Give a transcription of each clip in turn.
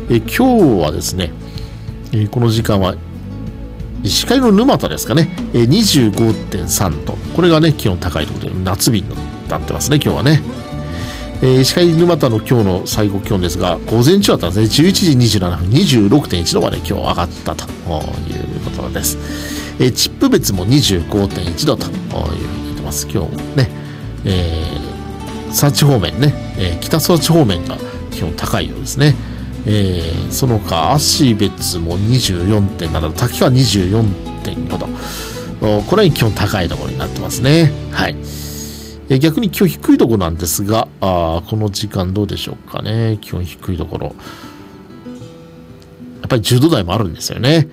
今日はですね、この時間は石狩の沼田ですかね、25.3 度。これがね、気温高いということで、夏日になってますね、今日はね。石狩沼田の今日の最高気温ですが、午前中だったんですね、11時27分、26.1 度まで今日上がったということです。チップ別も 25.1 度というふうに言ってます。今日ね、佐治方面ね、北佐治方面が気温高いようですね。その他、芦別も 24.7 度、滝川 24.5 度。これは気温高いところになってますね。はい。逆に気温低いところなんですが、この時間どうでしょうかね。気温低いところ。やっぱり10度台もあるんですよね。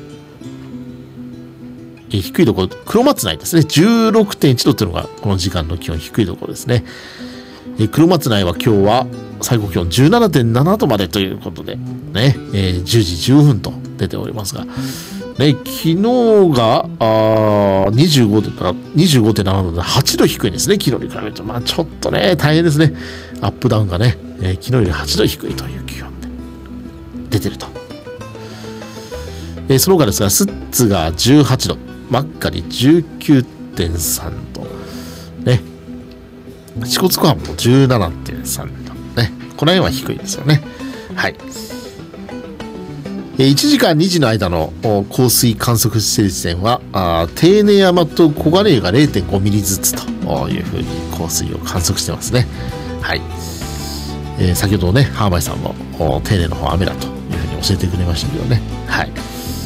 低いところ、黒松内ですね。16.1 度というのがこの時間の気温低いところですね。黒松内は今日は最高気温 17.7 度までということで、ね、10時10分と出ておりますが、ね、昨日が25.7 度で8度低いですね。昨日に比べると。まあちょっとね、大変ですね。アップダウンがね、昨日より8度低いという気温で出てると。その他ですが、スッツが18度、マッカリ 19.3 度、ね、支笏湖畔も 17.3 度、ね、この辺は低いですよね。はい。1時間2時の間の降水観測施設点は、手稲山と小金湯が 0.5 ミリずつというふうに降水を観測してますね。はい。先ほどね、ハーマイさんも手稲の方雨だというふうに教えてくれましたけどね。はい。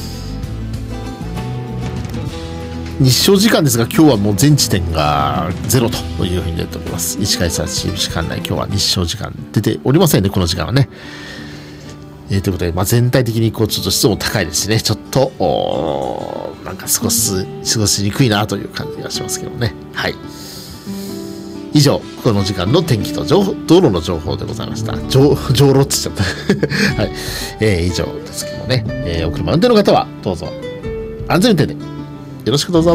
日照時間ですが、今日はもう全地点が0というふうに出ております。石狩市管内、今日は日照時間出ておりませんね、この時間はね。ということで、全体的にちょっと湿度も高いですしね、ちょっと、なんか過ごしにくいなという感じがしますけどね。はい。以上、この時間の天気と道路の情報でございました。上路って言っちゃった。はい。以上ですけどね。お車運転の方は、どうぞ、安全運転で、よろしくどうぞ。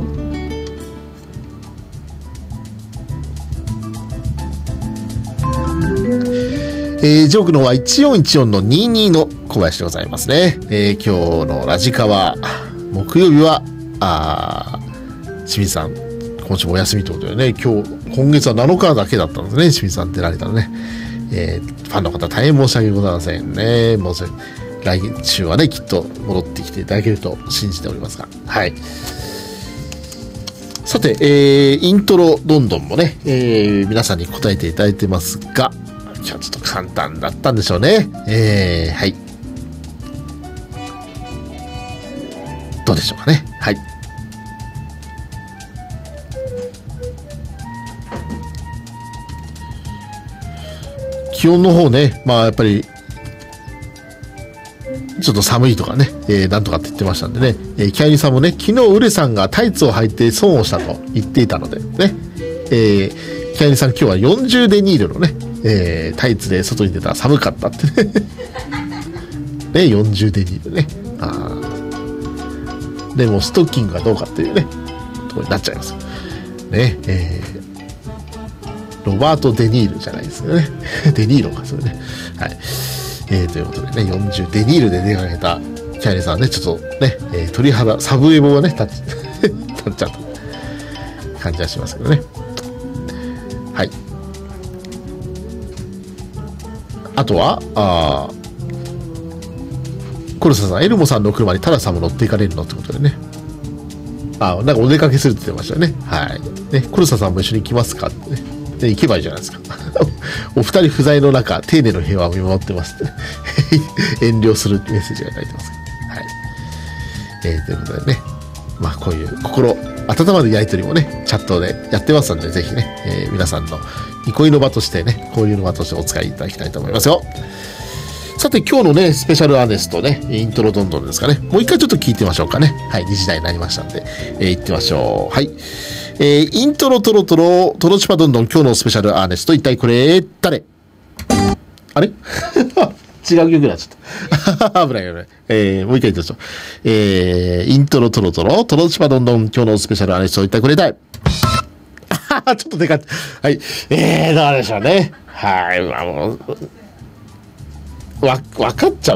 ジョークの方は1414の22の小林でございますね。今日のラジカは、木曜日は、清水さん、今週もお休みということでね、今月は7日だけだったんですね、清水さん出られたのね。ファンの方大変申し訳ございませんね。もう来週はね、きっと戻ってきていただけると信じておりますが。はい。さて、イントロどんどんもね、皆さんに答えていただいてますが、今日はちょっと簡単だったんでしょうね。はい。どうでしょうかね。はい。気温の方ね、やっぱり、ちょっと寒いとかね、なんとかって言ってましたんでね、キャイリさんもね、昨日ウレさんがタイツを履いて損をしたと言っていたのでね、キャイリさん今日は40デニールのね、タイツで外に出たら寒かったってね。ね、40デニールね。でもストッキングがどうかっていうね、ところになっちゃいます。ね、ロバート・デニールじゃないですよね。デニーロか、それね。はい。ということでね、40デニールで出かけたキャイリさんはね、ちょっとね、鳥肌、サブエボがね、立っちゃった感じはしますけどね。はい。あとは、コルサさん、エルモさんの車にタラさんも乗っていかれるのってことでね。なんかお出かけするって言ってましたよね。はい。ね、コルサさんも一緒に行きますかってね。で、行けばいいじゃないですか。お二人不在の中、丁寧の平和を見守ってますって遠慮するメッセージが書いてますけど。はい。ということでね。こういう心温まるやりとりもね、チャットでやってますので、ぜひね、皆さんの憩いの場としてね、交流の場としてお使いいただきたいと思いますよ。さて、今日のね、スペシャルアーネストね、イントロどんどんですかね。もう一回ちょっと聞いてみましょうかね。はい、2時台になりましたんで、行ってみましょう。はい。イントロトロトロ、トロチパどんどん、今日のスペシャルアーネスト、一体これ、誰？あれ違う曲になっちゃった。危ないよね。もう一回言ってみましょう。イントロトロトロ、トロチパどんどん、今日のスペシャルアーネスト、一体これ誰？ちょっとでかい。はい。どうでしょうね。はい。わかっちゃう。